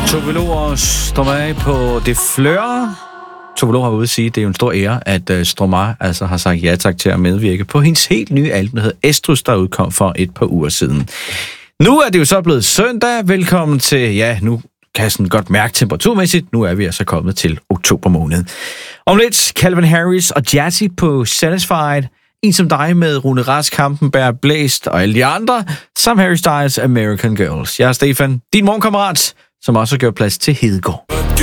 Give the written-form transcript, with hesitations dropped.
Tove Lo Stromae på Det Fleur. Tove Lo har ude at sige, at det er jo en stor ære, at Stromae altså har sagt ja tak til at medvirke på hendes helt nye album, der hedder Estrus, der udkom for et par uger siden. Nu er det jo så blevet søndag. Velkommen til, ja, nu kan jeg sådan godt mærke temperaturmæssigt. Nu er vi altså kommet til oktober måned. Om lidt Calvin Harris og Jazzy på Satisfied. En som dig med Rune Rask, Kampenberg, Blæst og alle de andre, samt Harry Styles, American Girls. Jeg er Stefan, din morgenkammerat, som også har gjort plads til Hedegaard.